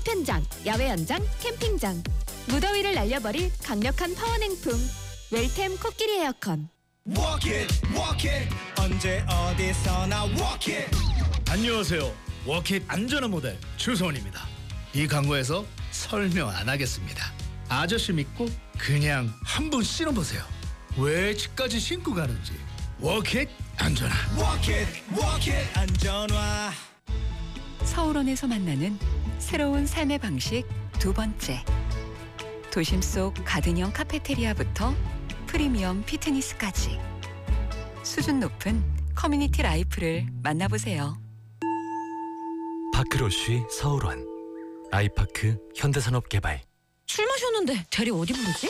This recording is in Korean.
파편장, 야외 연장, 캠핑장. 무더위를 날려버릴 강력한 파워 냉풍. 웰템 코끼리 에어컨. Walk it, 언제 어디서나 walk it. 안녕하세요. 워킷 안전한 모델 주소원입니다. 이 광고에서 설명 안 하겠습니다. 아저씨 믿고 그냥 한번 신어보세요. 왜 집까지 신고 가는지. 워킷 안전한. Walk it, 안전화. 서울원에서 만나는 새로운 삶의 방식 두 번째. 도심 속 가든형 카페테리아부터 프리미엄 피트니스까지 수준 높은 커뮤니티 라이프를 만나보세요. 파크로쉬 서울원, 아이파크 현대산업개발. 술 마셨는데 대리 어디 부르지?